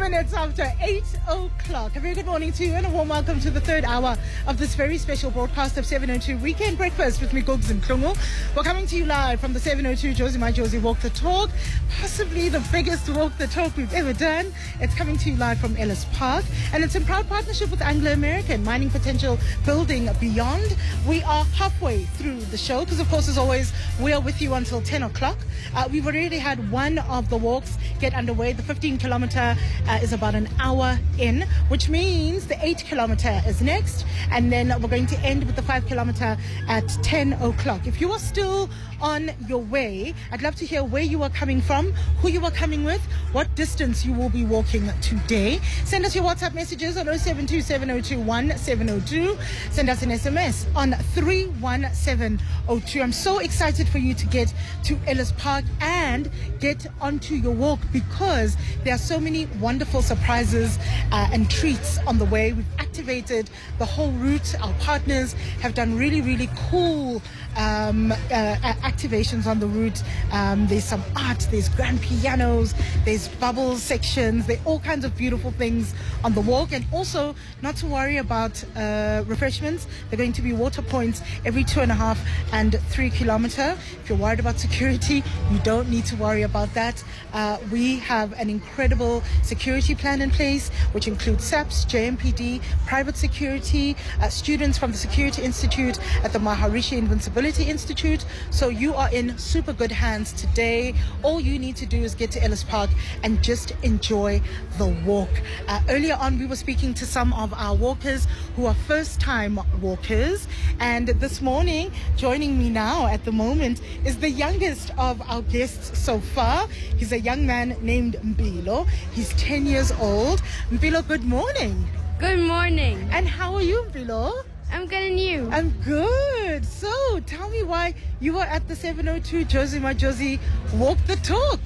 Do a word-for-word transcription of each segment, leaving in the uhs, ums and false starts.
minutes after eight o'clock. A very good morning to you and a warm welcome to the third hour of this very special broadcast of seven oh two Weekend Breakfast with me, Gogs and Klungu. We're coming to you live from the seven oh two Josie My Josie Walk the Talk, possibly the biggest walk the talk we've ever done. It's coming to you live from Ellis Park, and it's in proud partnership with Anglo American, Mining Potential Building Beyond. We are halfway through the show because, of course, as always, we are with you until ten o'clock. Uh, we've already had one of the walks get underway. The fifteen kilometer uh, is about an hour in, which means the eight kilometer is next, and then we're going to end with the five kilometer at ten o'clock. If you are still on your way, I'd love to hear where you are coming from, who you are coming with, what distance you will be walking today. Send us your WhatsApp messages on oh seven two seven oh two one seven oh two. Send us an S M S on three one seven oh two. I'm so excited for you to get to Ellis Park and get onto your walk because there are so many wonderful surprises uh, and treats on the way. We've activated the whole route. Our partners have done really, really cool um, uh, activations on the route. Um, there's some art, there's grand pianos, there's bubble sections, there are all kinds of beautiful things on the walk. And also, not to worry about uh, refreshments. They're going to be water points every two and a half and three kilometer. If you're worried about security, you don't need to worry about that. Uh, we have an incredible security plan in place, which includes SAPS, J M P D, private security, uh, students from the Security Institute at the Maharishi Invincibility Institute. So you are in super good hands today. All you need to do is get to Ellis Park and just enjoy the walk. Uh, earlier on, we were speaking to some of our walkers who are first-time walkers. And this morning, joining me now at the moment is the youngest of our guests so far. He's a young man named Mpilo. He's ten years old. Mpilo, good morning. Good morning. And how are you, Mpilo? I'm good, and you? I'm good. So, tell me why you were at the seven oh two Josie My Josie Walk the Talk.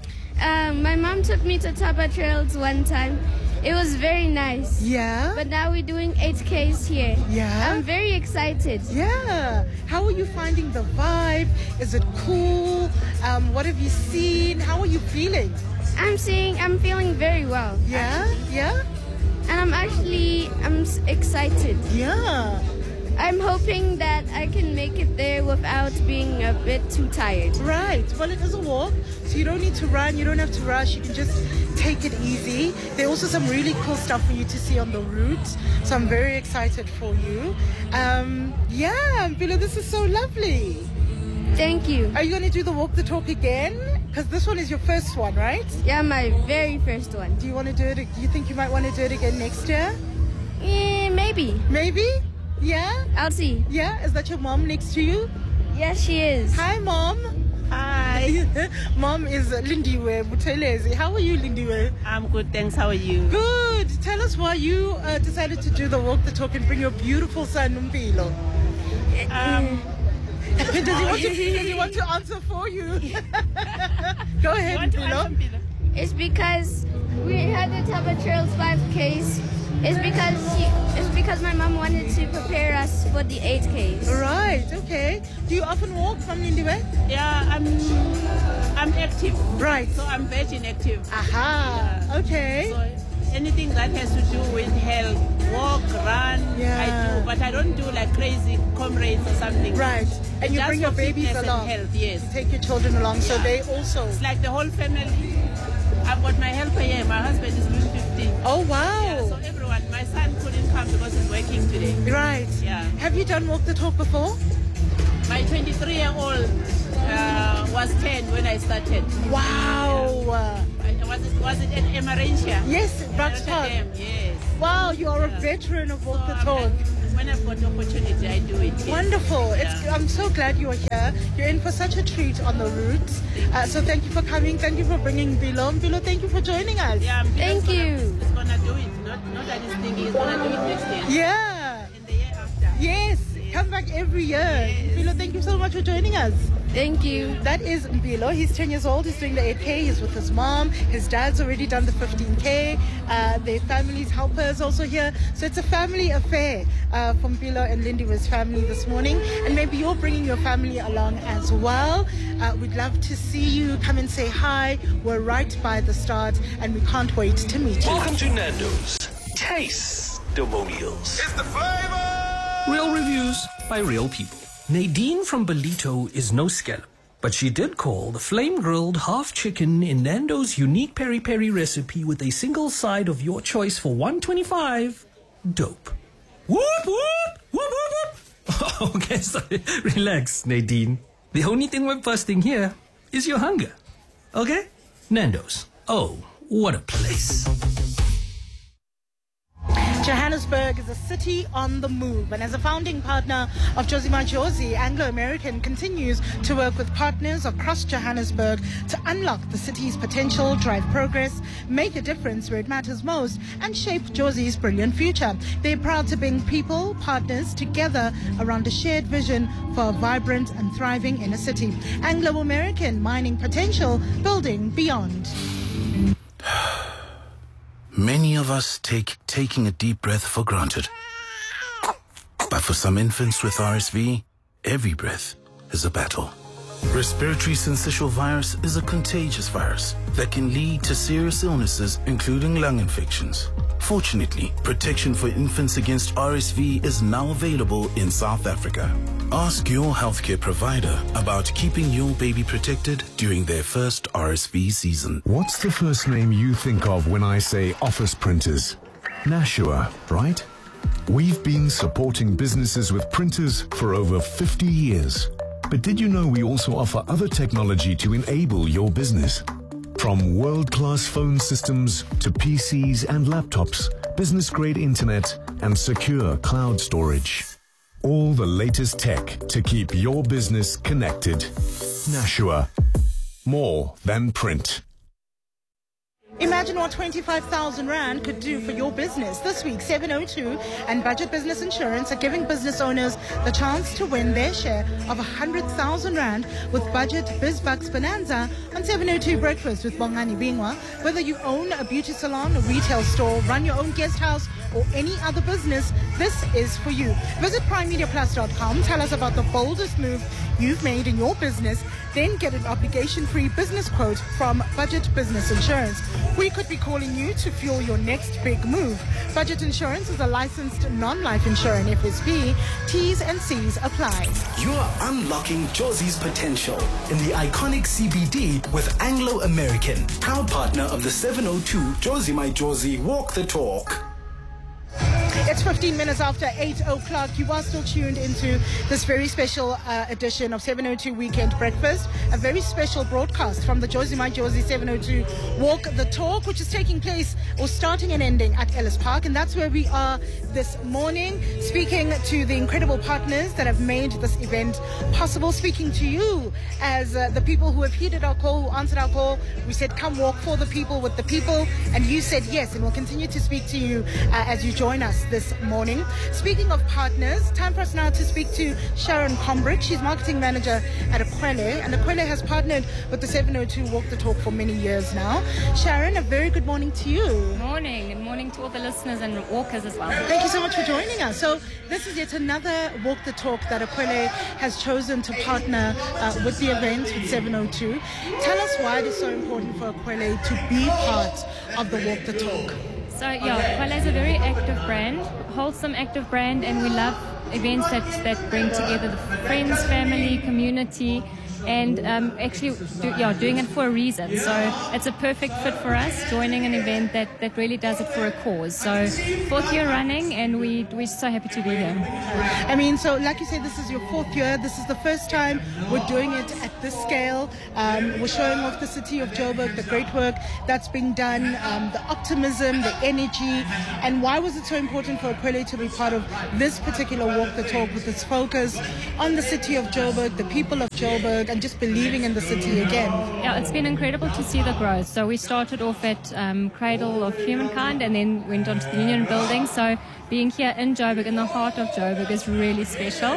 Um, my mom took me to Taba Trails one time. It was very nice. Yeah? But now we're doing eight Ks here. Yeah? I'm very excited. Yeah. How are you finding the vibe? Is it cool? Um, what have you seen? How are you feeling? I'm seeing, I'm feeling very well. Yeah? Actually. Yeah? And I'm actually, I'm s- excited. Yeah. I'm hoping that I can make it there without being a bit too tired. Right. Well, it is a walk, so you don't need to run. You don't have to rush. You can just take it easy. There's also some really cool stuff for you to see on the route. So I'm very excited for you. Um, yeah, Mpilo, this is so lovely. Thank you. Are you going to do the walk the talk again? Because this one is your first one, right? Yeah, my very first one. Do you want to do it? Do you think you might want to do it again next year? Eh, maybe. Maybe? Yeah? I'll see. Yeah? Is that your mom next to you? Yes, she is. Hi, Mom. Hi. Mom is Lindiwe Buthelezi. How are you, Lindiwe? I'm good, thanks. How are you? Good. Tell us why you uh, decided to do the walk the talk and bring your beautiful son, Mpilo. Um, does, he want to, does he want to answer for you? Go ahead, want to Mpilo. answer, Mpilo? It's because we had the Taba Trails five Ks. It's because she, it's because my mom wanted to prepare us for the eight Ks. Right, okay. Do you often walk from Lindiwe? Yeah, I'm I'm active. Right. So I'm very inactive. Aha, Yeah. okay. So anything that has to do with health, walk, run, Yeah. I do. But I don't do like crazy comrades or something. Right. And you Just bring your for babies fitness and along. health, yes. You take your children along, so Yeah. they also... It's like the whole family. I've got my helper here. My husband is doing fifty. Oh, wow. Yeah, so everyone. My son couldn't come because he's working today. Right. Yeah. Have you done walk the talk before? My twenty-three-year-old uh, was ten when I started. Wow. I, was it was it at Emarancia? Yes, Roxton. Yes. Wow, you are a Yeah. veteran of walk So the I'm talk. like, when I've got the opportunity, I do it. Yes. Wonderful. It's, Yeah. I'm so glad you are here. You're in for such a treat on the route. Uh, so thank you for coming. Thank you for bringing Mpilo. Mpilo, thank you for joining us. Yeah, I'm Thank gonna, you. He's gonna do it. Not, not that he's thinking he's gonna do it next year. Yeah. In the year after. Yes. Come back every year. Yes. Mpilo, thank you so much for joining us. Thank you. That is Mbilo. He's ten years old. He's doing the eight K. He's with his mom. His dad's already done the fifteen K. Uh, their family's helper is also here. So it's a family affair uh, for Mbilo and Lindiwe's family this morning. And maybe you're bringing your family along as well. Uh, we'd love to see you. Come and say hi. We're right by the start and we can't wait to meet you. Welcome to Nando's Taste-Domonials. It's the flavor! Real reviews by real people. Nadine from Belito is no scallop, but she did call the flame-grilled half chicken in Nando's unique peri-peri recipe with a single side of your choice for one twenty-five dope. Whoop, whoop, whoop, whoop, whoop. Okay, sorry. Relax, Nadine. The only thing we're busting here is your hunger. Okay? Nando's. Oh, what a place. Johannesburg is a city on the move, and as a founding partner of Jozi Majozi, Anglo American continues to work with partners across Johannesburg to unlock the city's potential, drive progress, make a difference where it matters most, and shape Jozi's brilliant future. They're proud to bring people, partners together around a shared vision for a vibrant and thriving inner city. Anglo American, mining potential, building beyond. Many of us take taking a deep breath for granted. But for some infants with R S V, every breath is a battle. Respiratory syncytial virus is a contagious virus that can lead to serious illnesses, including lung infections. Fortunately, protection for infants against R S V is now available in South Africa. Ask your healthcare provider about keeping your baby protected during their first R S V season. What's the first name you think of when I say office printers? Nashua, right? We've been supporting businesses with printers for over fifty years. But did you know we also offer other technology to enable your business? From world-class phone systems to P Cs and laptops, business-grade internet and secure cloud storage. All the latest tech to keep your business connected. Nashua. More than print. Imagine what twenty-five thousand rand could do for your business. This week, seven oh two and Budget Business Insurance are giving business owners the chance to win their share of one hundred thousand rand with Budget BizBucks Bonanza on seven oh two Breakfast with Bongani Bingwa. Whether you own a beauty salon, a retail store, run your own guest house, or any other business, this is for you. Visit prime media plus dot com. Tell us about the boldest move you've made in your business. Then get an obligation-free business quote from Budget Business Insurance. We could be calling you to fuel your next big move. Budget Insurance is a licensed non-life insurer in F S P. T's and C's apply. You're unlocking Jozi's potential in the iconic C B D with Anglo American, proud partner of the seven oh two Jozi My Jozi Walk the Talk. It's fifteen minutes after eight o'clock. You are still tuned into this very special uh, edition of seven oh two Weekend Breakfast, a very special broadcast from the Jozi My Jozi seven oh two Walk the Talk, which is taking place or starting and ending at Ellis Park. And that's where we are this morning, speaking to the incredible partners that have made this event possible, speaking to you as uh, the people who have heeded our call, who answered our call. We said, come walk for the people, with the people, and you said yes, and we'll continue to speak to you uh, as you join us this morning. Speaking of partners, time for us now to speak to Sharon Combrick. She's marketing manager at Ekwele, and Ekwele has partnered with the seven oh two Walk the Talk for many years now. Sharon, a very good morning to you. Good morning. Good morning to all the listeners and walkers as well. Thank you so much for joining us. So this is yet another Walk the Talk that Ekwele has chosen to partner uh, with the event with seven oh two. Tell us why it is so important for Ekwele to be part of the Walk the Talk. So yeah, Ekwele is a very active brand, wholesome active brand, and we love events that, that bring together the friends, family, community, and um, actually do, yeah, doing it for a reason. So it's a perfect fit for us, joining an event that, that really does it for a cause. So fourth year running, and we, we're so happy to be here. I mean, so like you said, this is your fourth year. This is the first time we're doing it at this scale. Um, we're showing off the city of Joburg, the great work that's being done, um, the optimism, the energy. And why was it so important for Ekwele to be part of this particular Walk the Talk with its focus on the city of Joburg, the people of Joburg, and just believing in the city again? Yeah, it's been incredible to see the growth. So we started off at um, Cradle of Humankind and then went on to the Union Building. So being here in Joburg, in the heart of Joburg, is really special.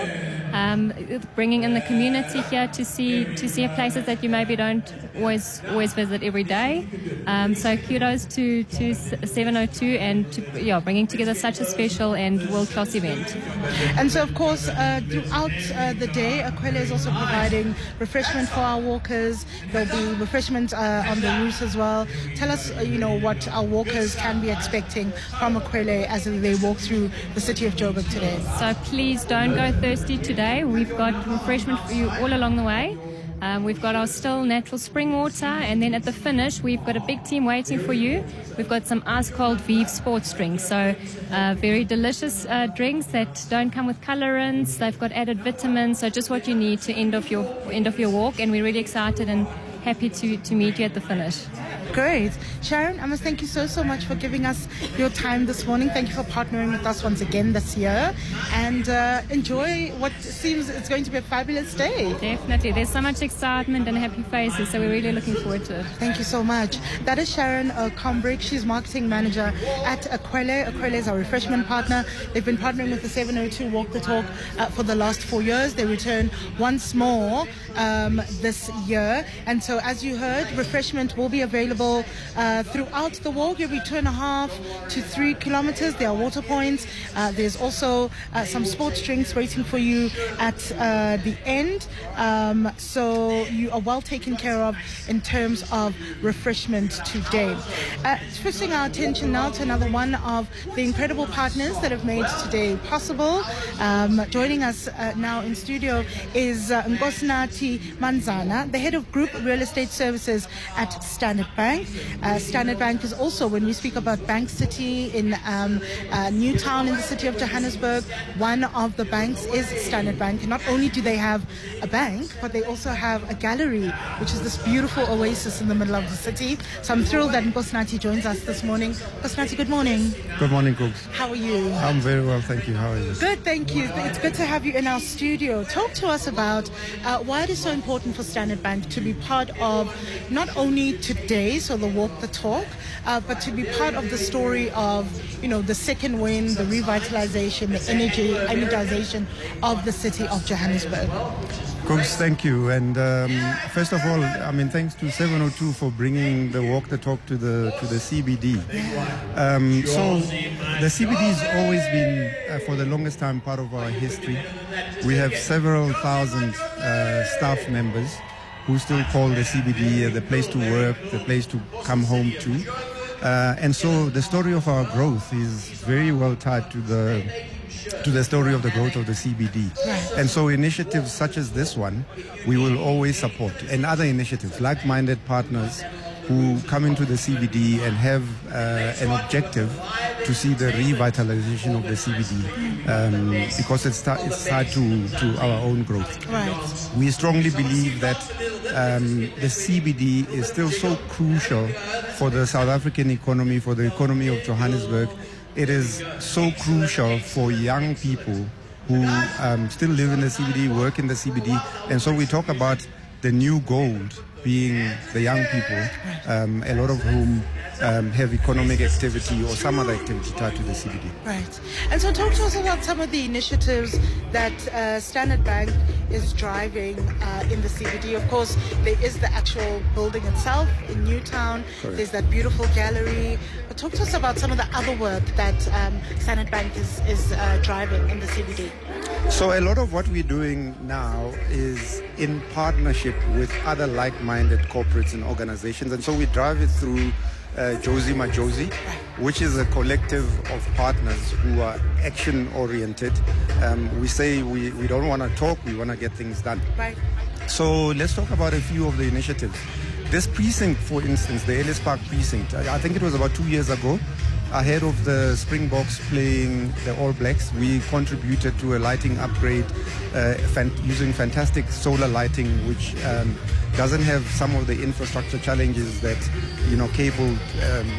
um, bringing in the community here to see to see places that you maybe don't always always visit every day. Um, so kudos to to seven oh two and to, yeah, bringing together such a special and world-class event. And so, of course, uh, throughout uh, the day, Akwele is also providing refreshment for our walkers. There'll be refreshment uh, on the route as well. Tell us, uh, you know, what our walkers can be expecting from Akwele as they walk through the city of Joburg today. So please don't go thirsty today. We've got refreshment for you all along the way. Um, we've got our still natural spring water, and then at the finish we've got a big team waiting for you. We've got some ice cold Vive sports drinks, so uh, very delicious uh, drinks that don't come with colorants. They've got added vitamins, so just what you need to end off your end of your walk. And we're really excited and happy to, to meet you at the finish. Great. Sharon, I must thank you so, so much for giving us your time this morning. Thank you for partnering with us once again this year. And uh, enjoy what seems it's going to be a fabulous day. Definitely. There's so much excitement and happy faces, so we're really looking forward to it. Thank you so much. That is Sharon uh, Combrick. She's marketing manager at Akwele. Akwele is our refreshment partner. They've been partnering with the seven oh two Walk the Talk uh, for the last four years. They return once more um, this year. And so, as you heard, refreshment will be available uh, throughout the walk, every two and a half to three kilometers. There are water points. Uh, there's also uh, some sports drinks waiting for you at uh, the end. Um, so you are well taken care of in terms of refreshment today. Uh, switching our attention now to another one of the incredible partners that have made today possible. Um, joining us uh, now in studio is uh, Nkosinathi Manzana, the head of Group Real Estate Services at Standard Bank. Uh, Standard Bank is also, when we speak about Bank City in um, uh, Newtown in the city of Johannesburg, one of the banks is Standard Bank. And not only do they have a bank, but they also have a gallery, which is this beautiful oasis in the middle of the city. So I'm thrilled that Nkosinathi joins us this morning. Nkosinathi, good morning. Good morning, Cooks. How are you? I'm very well, thank you. How are you? Good, thank you. It's good to have you in our studio. Talk to us about uh, why it is so important for Standard Bank to be part of not only today, so the walk the talk, uh, but to be part of the story of, you know, the second wind, the revitalization, the energy, energization of the city of Johannesburg. Cooks, thank you. And um, first of all, I mean, thanks to seven oh two for bringing the walk the talk to the to the C B D. Um, so the C B D has always been, uh, for the longest time, part of our history. We have several thousand uh, staff members who still call the C B D uh, the place to work, the place to come home to. Uh, and so the story of our growth is very well tied to the to the story of the growth of the C B D. Right. And so initiatives such as this one, we will always support. And other initiatives, like-minded partners who come into the C B D and have uh, an objective to see the revitalization of the C B D, um, because it's, ta- it's tied to, to our own growth. Right. We strongly believe that um, the C B D is still so crucial for the South African economy, for the economy of Johannesburg. It is so crucial for young people who um, still live in the C B D, work in the C B D. And so we talk about the new gold being the young people, um, a lot of whom um, have economic activity or some other activity tied to the C B D. Right. And so talk to us about some of the initiatives that uh, Standard Bank is driving uh, in the C B D. Of course, there is the actual building itself in Newtown. Correct. There's that beautiful gallery. But talk to us about some of the other work that um, Standard Bank is, is uh, driving in the C B D. So a lot of what we're doing now is in partnership with other like-minded corporates and organizations. And so we drive it through uh, Jozi Majozi, which is a collective of partners who are action-oriented. Um, we say we, we don't want to talk, we want to get things done. Right. So let's talk about a few of the initiatives. This precinct, for instance, the Ellis Park precinct, I, I think it was about two years ago, ahead of the Springboks playing the All Blacks, we contributed to a lighting upgrade uh, fan- using fantastic solar lighting, which um, doesn't have some of the infrastructure challenges that, you know, cable um,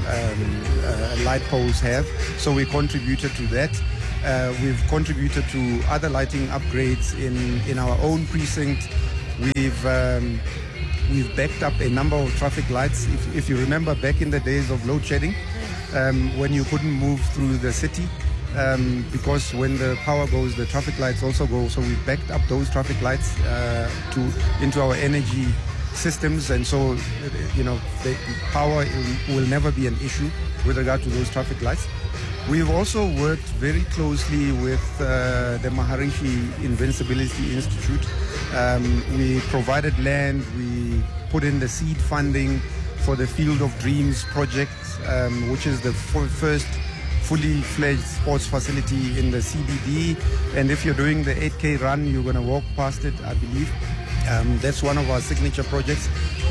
um, uh, light poles have. So we contributed to that. Uh, we've contributed to other lighting upgrades in, in our own precinct. We've um, we've backed up a number of traffic lights. If, if you remember back in the days of load shedding, Um, when you couldn't move through the city, um, because when the power goes, the traffic lights also go. So we backed up those traffic lights uh, to into our energy systems, and so you know the power will never be an issue with regard to those traffic lights. We've also worked very closely with uh, the Maharishi Invincibility Institute. Um, we provided land, we put in the seed funding for the Field of Dreams project, um, which is the f- first fully fledged sports facility in the C B D. And if you're doing the eight K run, you're going to walk past it, I believe. Um, that's one of our signature projects.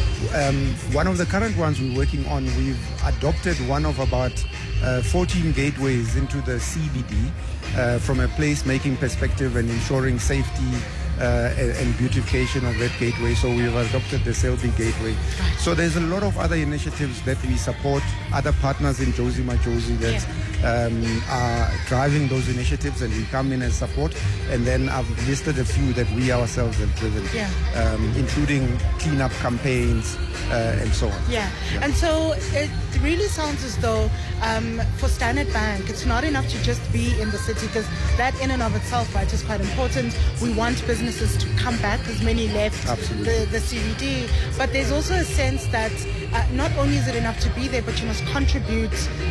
Um, one of the current ones we're working on, we've adopted one of about uh, fourteen gateways into the C B D uh, from a place-making perspective and ensuring safety uh, and, and beautification of that gateway. So we've adopted the Selby Gateway. So there's a lot of other initiatives that we support, other partners in Josie My Josie that yeah. um, are driving those initiatives, and we come in as support. And then I've listed a few that we ourselves have driven, yeah. um, including cleanup campaigns uh, and so on. Yeah. yeah, and so it really sounds as though um, for Standard Bank, it's not enough to just be in the city, because that in and of itself, right, is quite important. We want businesses to come back, as many left the, the C B D, but there's also a sense that uh, not only is it enough to be there, but you must contribute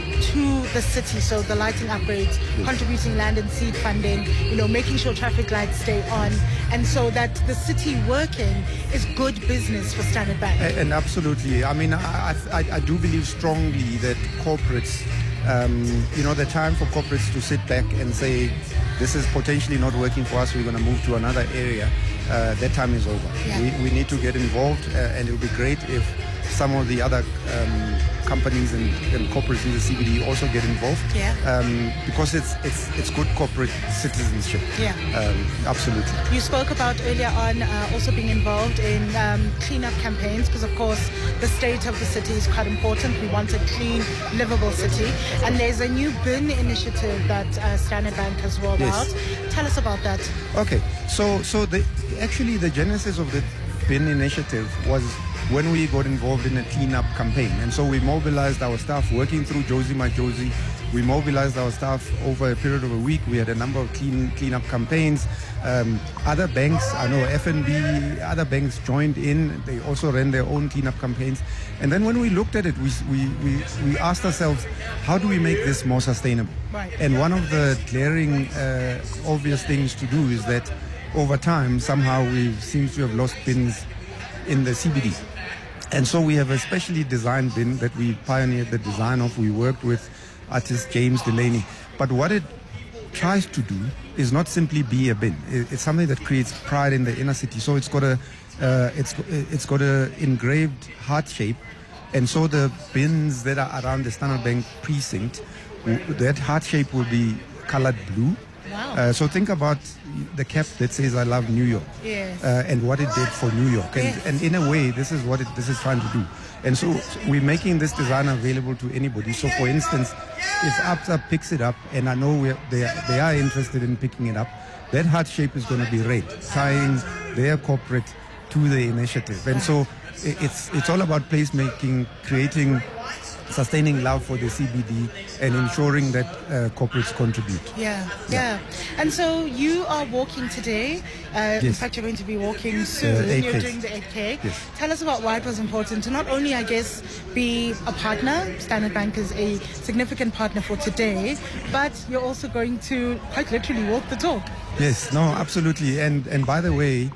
to the city. So the lighting upgrades, yes. contributing land and seed funding, you know, making sure traffic lights stay on, and so that the city working is good business for Standard Bank. And, and absolutely. I mean, I, I, I do believe strongly that corporates, um, you know, the time for corporates to sit back and say, this is potentially not working for us, we're going to move to another area, uh, that time is over. Yeah. We, we need to get involved, uh, and it would be great if some of the other um, companies and, and corporates in the C B D also get involved. Yeah. Um, because it's it's it's good corporate citizenship. Yeah. Um, absolutely. You spoke about earlier on uh, also being involved in um, cleanup campaigns, because of course the state of the city is quite important. We want a clean, livable city, and there's a new bin initiative that uh, Standard Bank has rolled yes. out. Tell us about that. Okay, so so the actually the genesis of the bin initiative was when we got involved in a cleanup campaign. And so we mobilized our staff working through Josie My Josie. We mobilized our staff over a period of a week. We had a number of clean cleanup campaigns. Um, other banks, I know F N B, other banks joined in. They also ran their own cleanup campaigns. And then when we looked at it, we we, we, we asked ourselves, how do we make this more sustainable? Right. And one of the glaring, uh, obvious things to do is that over time, somehow we seem to have lost bins in the C B D. And so we have a specially designed bin that we pioneered the design of. We worked with artist James Delaney. But what it tries to do is not simply be a bin. It's something that creates pride in the inner city. So it's got a uh, it's it's got a engraved heart shape, and so the bins that are around the Standard Bank precinct, that heart shape will be colored blue. Wow. Uh, so think about the cap that says "I love New York," yes. uh, and what it did for New York, and, yes. and in a way, this is what it, this is trying to do. And so we're making this design available to anybody. So, for instance, if ABSA picks it up, and I know we're, they are, they are interested in picking it up, that heart shape is going to be red, tying their corporate to the initiative. And so it's it's all about placemaking, creating, sustaining love for the C B D, and ensuring that uh, corporates contribute. Yeah, yeah, yeah. And so you are walking today. Uh, yes. In fact, you're going to be walking soon. Uh, you're doing the eight K. Yes. Tell us about why it was important to not only, I guess, be a partner. Standard Bank is a significant partner for today, but you're also going to quite literally walk the talk. Yes, no, absolutely. And and by the way,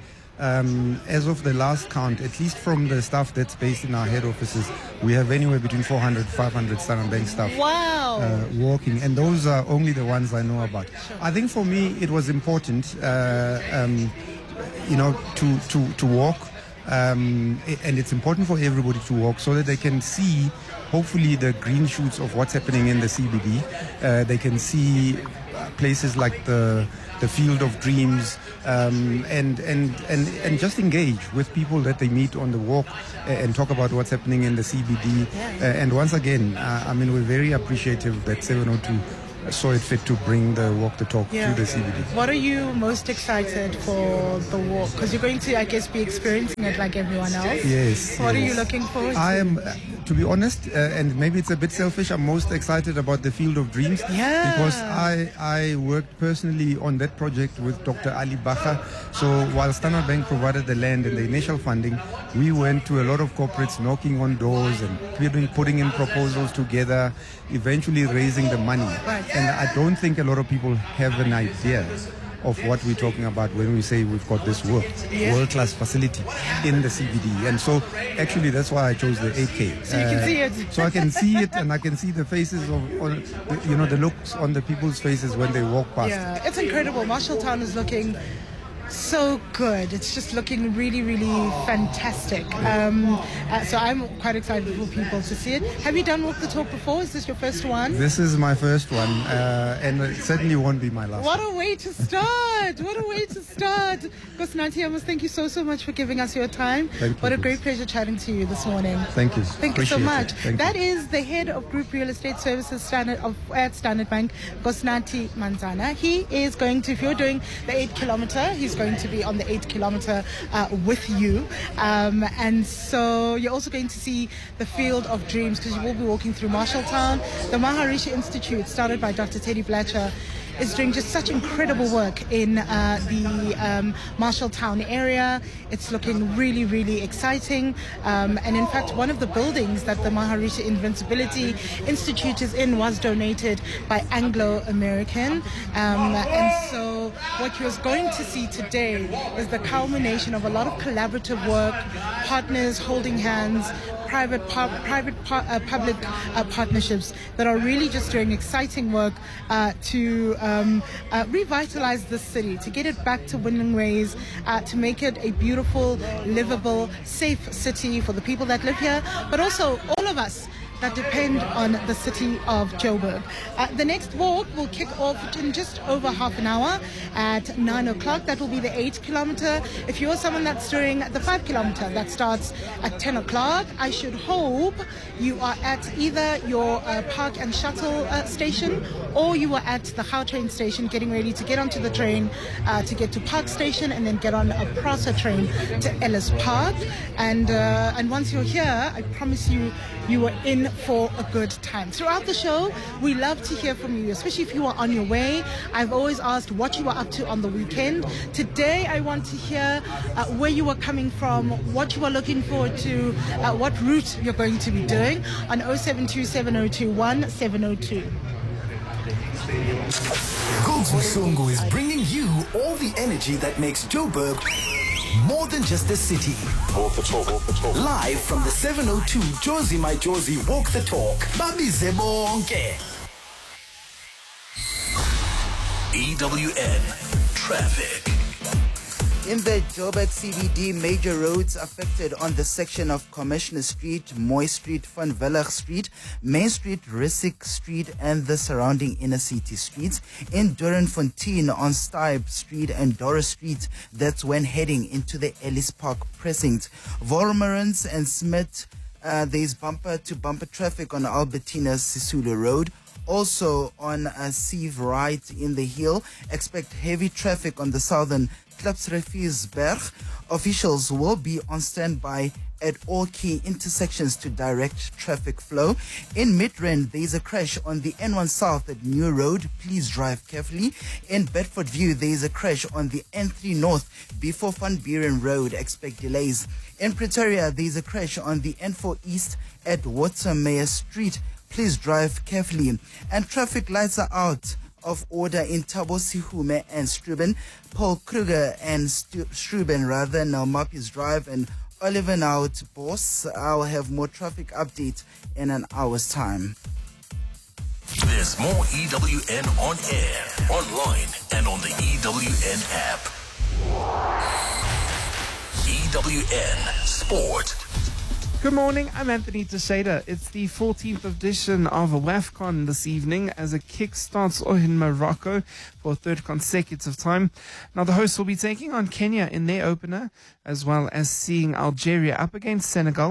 Um, as of the last count, at least from the staff that's based in our head offices, we have anywhere between four hundred, five hundred Standard Bank staff wow. uh, walking, and those are only the ones I know about. Sure. I think for me it was important, uh, um, you know, to, to, to walk, um, and it's important for everybody to walk so that they can see, hopefully, the green shoots of what's happening in the C B D. Uh, they can see places like the the Field of Dreams, um, and, and and and just engage with people that they meet on the walk and talk about what's happening in the C B D. Yeah. Uh, and once again, uh, I mean, we're very appreciative that seven oh two saw it fit to bring the walk the talk Yeah. to the C B D. What are you most excited for the walk? Because you're going to, I guess, be experiencing it like everyone else. Yes. What yes. are you looking forward to? I am, uh, to be honest, uh, and maybe it's a bit selfish, I'm most excited about the Field of Dreams. Yeah. Because I, I worked personally on that project with Doctor Ali Bacha. So while Standard Bank provided the land and the initial funding, we went to a lot of corporates knocking on doors and putting, putting in proposals together, eventually raising the money. Right. And I don't think a lot of people have an idea of what we're talking about when we say we've got this world, Yeah. world-class facility in the C B D. And so actually that's why I chose the eight K. So you can see it. So I can see it and I can see the faces of, on, you know, the looks on the people's faces when they walk past. Yeah, it's incredible. Marshalltown is looking so good. It's just looking really, really fantastic. Um, uh, so I'm quite excited for people to see it. Have you done Walk the Talk before? Is this your first one? This is my first one, uh, and it certainly won't be my last What one. a way to start! What a way to start! Gosnati Amos, thank you so, so much for giving us your time. Thank you, What a Chris. great pleasure chatting to you this morning. Thank you. Thank you so Appreciate much. it. Thank That you. is the head of Group Real Estate Services Standard of, at Standard Bank, Gosnati Manzana. He is going to, if you're doing the eight kilometer, he's going to be on the eight kilometer uh, with you. Um, and so you're also going to see the Field of Dreams because you will be walking through Marshalltown. The Maharishi Institute, started by Doctor Teddy Blatcher, is doing just such incredible work in uh, the um, Marshalltown area. It's looking really, really exciting. Um, and in fact, one of the buildings that the Maharishi Invincibility Institute is in was donated by Anglo American. Um, and so what you're going to see today is the culmination of a lot of collaborative work, partners holding hands, private par- private par- uh, public uh, partnerships that are really just doing exciting work uh, to um, uh, revitalize this city, to get it back to winning ways, uh, to make it a beautiful, livable, safe city for the people that live here, but also all of us that depend on the city of Joburg. Uh, the next walk will kick off in just over half an hour at nine o'clock. That will be the eight kilometer. If you're someone that's doing the five kilometer, that starts at ten o'clock, I should hope you are at either your uh, park and shuttle uh, station or you are at the Gautrain station getting ready to get onto the train uh, to get to Park Station and then get on a Prasa train to Ellis Park. And, uh, and once you're here, I promise you, you are in for a good time. Throughout the show, we love to hear from you, especially if you are on your way. I've always asked what you are up to on the weekend. Today, I want to hear uh, where you are coming from, what you are looking forward to, uh, what route you're going to be doing on oh seven two, seven oh two, one seven oh two. Gogs Musungu is bringing you all the energy that makes Joburg more than just a city. Walk the talk, walk the talk. Live from the seven oh two Jozi My Jozi Walk the Talk. Babize bonke. E W N Traffic. In the Joburg C B D, major roads affected on the section of Commissioner Street, Moy Street, Van Vellig Street, Main Street, Rissik Street, and the surrounding inner city streets. In Doornfontein on Stipe Street and Doris Street, that's when heading into the Ellis Park precinct. Wolmerans and Smith, uh, there's bumper-to-bumper traffic on Albertina Sisulu Road. Also on uh, Sieve right in the hill, expect heavy traffic on the southern Klapsriviesberg. Officials will be on standby at all key intersections to direct traffic flow. In Midrand, there is a crash on the N one South at New Road. Please drive carefully. In Bedfordview, there is a crash on the N three North before Van Buren Road. Expect delays. In Pretoria, there is a crash on the N four East at Watermeyer Street. Please drive carefully. And traffic lights are out of order in Thabo Sihume and Struben. Paul Kruger and Stu- Struben rather, now Mappies Drive and Oliver out, boss. I'll have more traffic update in an hour's time. There's more E W N on air, online, and on the E W N app. E W N Sport. Good morning, I'm Anthony Teixeira. It's the fourteenth edition of WAFCON this evening as a kick starts in Morocco for a third consecutive time. Now the hosts will be taking on Kenya in their opener, as well as seeing Algeria up against Senegal. But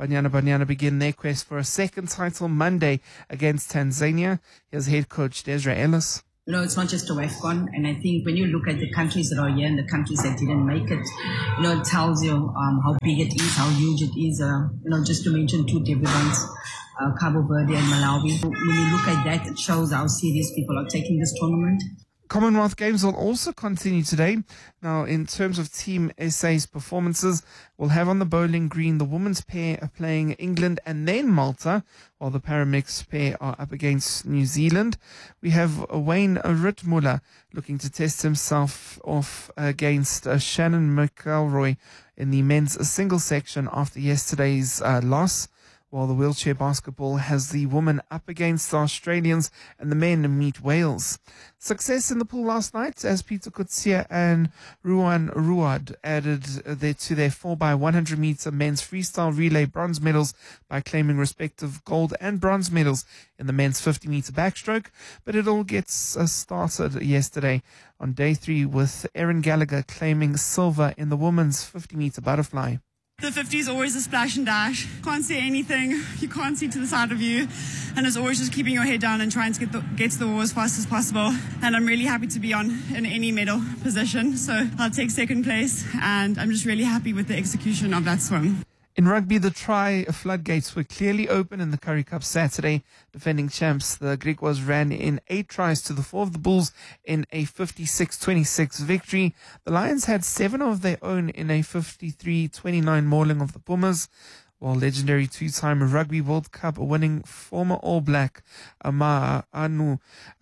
Banyana Banyana begin their quest for a second title Monday against Tanzania. Here's head coach Desra Ellis. You know, it's not just a WAFCON, and I think when you look at the countries that are here and the countries that didn't make it, you know, it tells you um, how big it is, how huge it is. Uh, you know, just to mention two debutants, uh, Cabo Verde and Malawi. When you look at that, it shows how serious people are taking this tournament. Commonwealth Games will also continue today. Now, in terms of Team S A's performances, we'll have on the bowling green the women's pair are playing England and then Malta, while the paramix pair are up against New Zealand. We have Wayne Ritmuller looking to test himself off against uh, Shannon McElroy in the men's single section after yesterday's uh, loss, while the wheelchair basketball has the women up against the Australians and the men meet Wales. Success in the pool last night as Peter Kutsia and Ruan Ruad added their, to their four by one hundred meter men's freestyle relay bronze medals by claiming respective gold and bronze medals in the men's fifty meter backstroke. But it all gets uh, started yesterday on day three with Erin Gallagher claiming silver in the women's fifty meter butterfly. The fifty is always a splash and dash. Can't see anything. You can't see to the side of you. And it's always just keeping your head down and trying to get, the, get to the wall as fast as possible. And I'm really happy to be on in any medal position. So I'll take second place. And I'm just really happy with the execution of that swim. In rugby, the try floodgates were clearly open in the Currie Cup Saturday. Defending champs, the Griquas ran in eight tries to the four of the Bulls in a fifty-six twenty-six victory. The Lions had seven of their own in a fifty-three twenty-nine mauling of the Pumas, while legendary two-time Rugby World Cup winning former All Black Ama Anu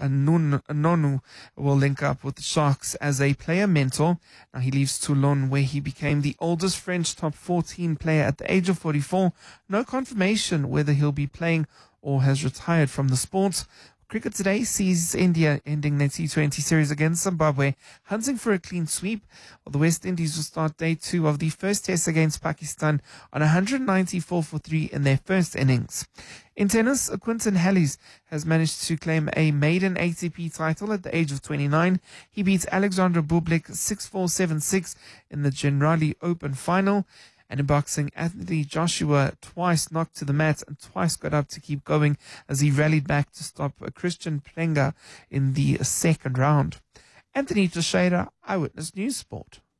Nonu will link up with the Sharks as a player mentor. Now he leaves Toulon, where he became the oldest French top fourteen player at the age of forty-four. No confirmation whether he'll be playing or has retired from the sport. Cricket today sees India ending their T twenty series against Zimbabwe, hunting for a clean sweep, while the West Indies will start day two of the first test against Pakistan on one ninety-four for three in their first innings. In tennis, Quinton Hallis has managed to claim a maiden A T P title at the age of twenty-nine. He beats Alexander Bublik six four seven six in the Generali Open final. And in boxing, Anthony Joshua twice knocked to the mat and twice got up to keep going as he rallied back to stop Christian Plenga in the second round. Anthony Teixeira, Eyewitness News Sport.